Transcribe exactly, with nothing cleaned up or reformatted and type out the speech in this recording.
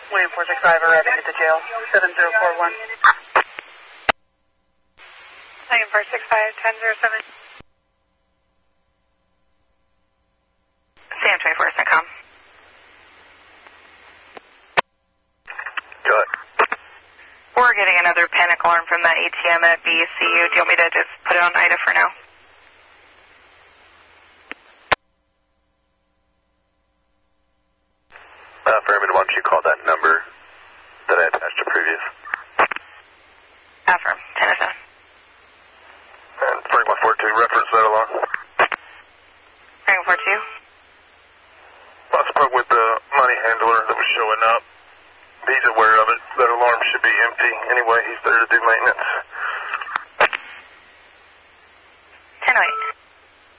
William four six five arriving at the jail, seven zero four one. William four six five, ten zero seven. Sam twenty-four, CENTCOM. Go ahead. We're getting another panic alarm from that A T M at B C U. Do you want me to just put it on I D A for now? Uh, Affirmative, why don't you call that number that I attached to previous? Affirm, ten oh seven. And Frank one four two, reference that alarm. Frank one four two. I spoke with the money handler that was showing up. He's aware of it. That alarm should be empty. Anyway, he's there to do maintenance.